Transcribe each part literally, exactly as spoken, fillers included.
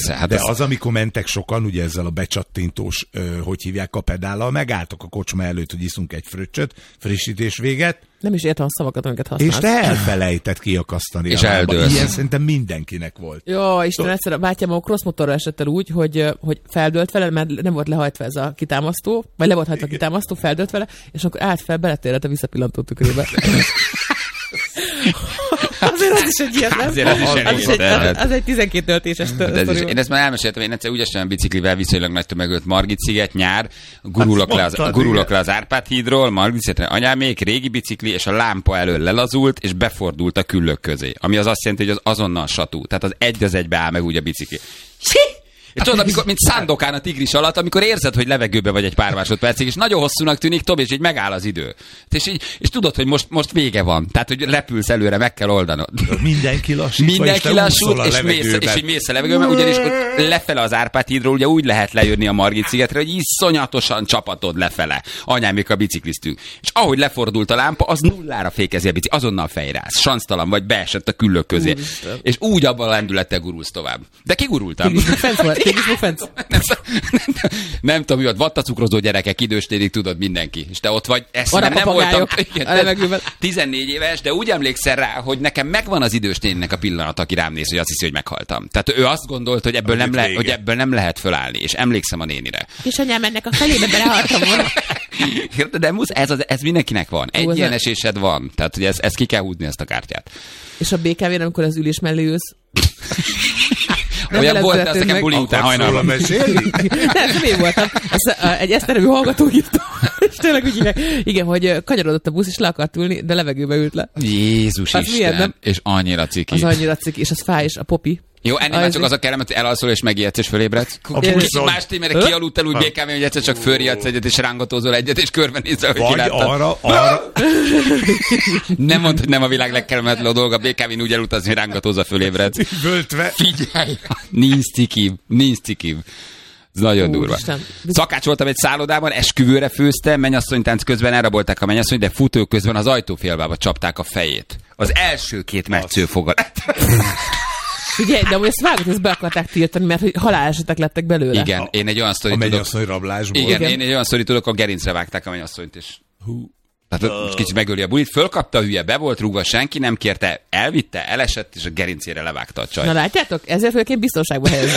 persze. Hát de az... az, amikor mentek sokan, ugye ezzel a becsattintós, ö, hogy hívják, a pedállal, megálltak a kocsma előtt, hogy iszunk egy fröccsöt, frissítés véget. Nem is értem a szavakat, amiket használsz. És te elfelejtett kiakasztani. És a lába. eldőlsz. Ilyen szerintem mindenkinek volt. Jó, Isten, egyszer a bátyám a crossmotorra esett el úgy, hogy, hogy feldőlt vele, mert nem volt lehajtva ez a kitámasztó, vagy le volt hajtva a kitámasztó, feldőlt vele, és akkor állt fel, beletérett a visszapillantó tükrébe. Azért az is egy ilyen, nem? Azért az is az, elég is egy, lehet. az, az egy tizenkét töltéses sztori. Én ezt már elmeséltem, én egyszer úgy estem biciklivel viszonylag nagy tömegölt Margit-sziget nyár, gurulok le az, gurulok le az Árpád hídról, Margit-szigetre anyámék, régi bicikli, és a lámpa elől lelazult, és befordult a küllők közé. Ami az azt jelenti, hogy az azonnal satú. Tehát az egy az egybe áll meg úgy a bicikli. És tudod, amikor, mint Szándokán a tigris alatt, amikor érzed, hogy levegőbe vagy egy pár másodpercig, és nagyon hosszúnak tűnik, Tobi, és így megáll az idő. És, így, és tudod, hogy most, most vége van. Tehát, hogy repülsz előre, meg kell oldanod. Mindenki lassít, Mindenki lassult, és, mész, és így mész a levegőben, ugyanis lefele az Árpád hídról, ugye úgy lehet lejönni a Margit-szigetre, hogy iszonyatosan csapatod lefele. Anyámék a bicikliztünk. És ahogy lefordult a lámpa, az nullára fékezi a bicikli, azonnal fejrász. Sansztalan vagy, beesett a küllők közé. Úristen. És úgy abban a lendülettel gurulsz tovább. De kigurultam. Nem, nem, nem, nem tudom, mi volt, vattacukrozó gyerekek, időstérig tudod mindenki. És te ott vagy, ezt nem, nem voltam igen, tizennégy éves, de úgy emlékszel rá, hogy nekem megvan az idősténnek a pillanat, aki rám néz, hogy azt hiszi, hogy meghaltam. Tehát ő azt gondolt, hogy ebből, nem, le, hogy ebből nem lehet fölállni, és emlékszem a nénire. És anyám, ennek a felébe belehaltam volna. De musz, ez, az, ez mindenkinek van. Egy Ó, ilyen a... esésed van. Tehát, hogy ez, ez ki kell húzni, ezt a kártyát. És a bé ká vén, amikor az ülés mellé ülsz, olyan volt, de azt nekem buli után hajnalban. Nem, nem én voltam. Azt, uh, egy eszterevű hallgató írta. És tényleg úgy hívják. Igen, hogy kanyarodott a busz, és le akart ülni, de levegőbe ült le. Jézus az Isten. Milyen, és annyira ciki. Az annyira ciki, és az fáj, és a popi. Jó, ennél már csak az a kellemet, hogy elalszol és megijedsz és fölébredsz. Kicsit más témére kialudtál úgy bé ká vén, hogy egyszer csak fölriadsz egyet és rángatózol egyet, és körbenézel, hogy kiláttad. Vagy arra, arra. Nem mondd, hogy nem a világ legkellemetlenebb dolga, bé ká vén úgy elutazni, hogy rángatózol fölébredsz. Völtve. Figyelj! Nincs cikibb, nincs cikibb. Ez nagyon Ó, durva. Isten. Szakács voltam egy szállodában, esküvőre főztem, mennyasszonytánc közben elrabolták a mennyasszonyt, de futó közben az ajtófélbába csapták a fejét. Az első két metszőfogat. Figyelj, de amúgy ezt vágod, ezt be akarták tiltani, mert hogy halálesetek lettek belőle. Igen, én egy olyan sztorit tudok. A mennyasszony rablásból. Igen, Igen, én egy olyan sztorit tudok, a gerincre vágták a mennyasszonyt, és hú. Tehát uh. kicsit megöli a bulit, fölkapta a hülye, be volt rúgva, senki nem kérte, elvitte, elesett, és a gerincére levágta a csaj. Na látjátok? Ezzel fölként biztonságba helyezni.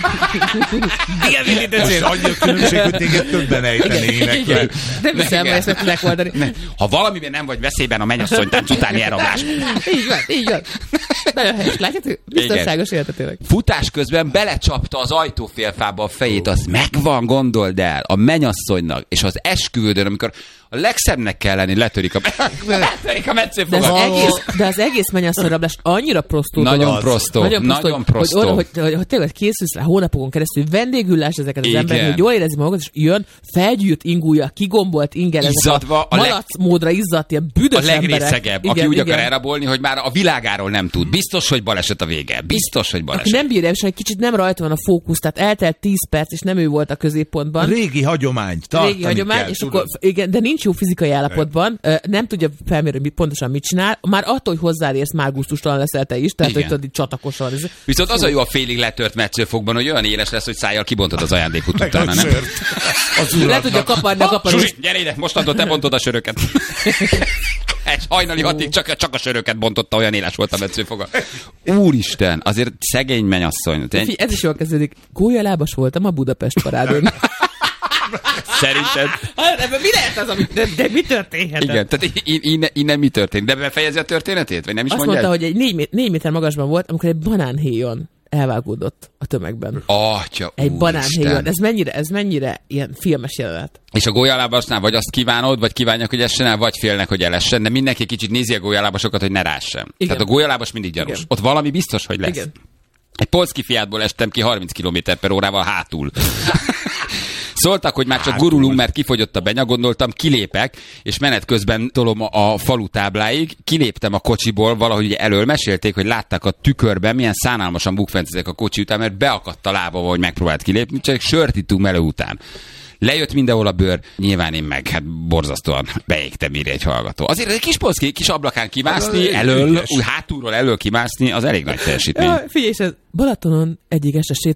Igen, mindig ezért annyi a különbség, hogy téged többen ejtenének. Nem hiszem, hogy ezt meg tudják oldani. Ha valamiben nem vagy veszélyben, a mennyasszonytánc utáni elrablás. Így van, így van. Nagyon helyes, látjátok? Biztonságos életet tényleg. Futás közben belecsapta az ajtófélfába a fejét, az megvan, gondold el, a mennyasszonynak, és az esküvődön, amikor a legszebbnek kell lenni, letörik a, letörik a metszőfogat. De az egész, de az egész mennyasszonyrablás annyira prostó. Nagyon prostó, nagyon prostó. Nagyon prostó. Hogy, hogy, hogy, hogy tényleg készülsz rá hónapokon keresztül, vendégüllás ezeket az emberek, hogy jól érezni magukat, és jön, felgyűjt ingúja, kigombolt ingel, ezek a malac módra izzadt, ilyen büdös emberek. A legrészegebb, aki igen, úgy igen. akar elrabolni, hogy már a világáról nem tud. Biztos, hogy baleset a vége. Biztos, hogy baleset. Aki nem bírja, és egy kicsit nem rajta van a fókusz, tehát eltelt tíz perc, és nem ő volt a középpontban. Régi hagyomány, Régi hagyomány, kell, és akkor, igen, de nincs jó fizikai állapotban, nem tudja felmérni, hogy pontosan mit csinál, már attól, hogy hozzáérsz, már gusztustalan leszel te is, tehát igen. Hogy tudod, csatakosan. Viszont az a jó a félig letört metszőfogban, hogy olyan éles lesz, hogy szájjal kibontod az ajándékot utána, nem? Le tudja kaparni a kaparós. Zsuzsi, gyere ide, mostantól te bontod a söröket. Egy hajnali hatig csak, csak a söröket bontotta, olyan éles volt a metszőfoga. Úristen, azért szegény mennyasszony. Fí, ez is jól kezdődik. Gólyalábas voltam a Budapest parádon. Szerinted? Ebben mi lehet az, amit, de, de mi történhet? Igen, tehát innen, innen mi történik? De befejezi a történetét? Vagy nem is azt mondja? Azt mondta, hogy egy négy, négy méter magasban volt, amikor egy banánhéjon elvágódott a tömegben. Atya, egy banánhéjon. Ez mennyire, ez mennyire ilyen filmes jelenet. És a gólyalábasnál vagy azt kívánod, vagy kívánják, hogy essen el, vagy félnek, hogy elessen, de mindenki kicsit nézi a gólyalábasokat, hogy ne rássen. Igen. Tehát a gólyalábas mindig gyanús. Igen. Ott valami biztos, hogy lesz. Igen. Egy polszki Fiatból estem ki harminc kilométer per órával hátul. Szóltak, hogy már csak gurulunk, mert kifogyott a benya, gondoltam, kilépek, és menet közben tolom a falu tábláig, kiléptem a kocsiból, valahogy ugye elől mesélték, hogy látták a tükörben, milyen szánalmasan bukfencezek a kocsi után, mert beakadt a lába, hogy megpróbált kilépni, csak sört ittunk melő után. Lejött mindenhol a bőr, nyilván én meg, hát borzasztóan beégtem, írja egy hallgató. Azért egy kis polszki, kis ablakán kimászni, elől, úgy hátulról elől kimászni, az elég nagy teljesítmény. Ja, figyelj, ez Balatonon egyik este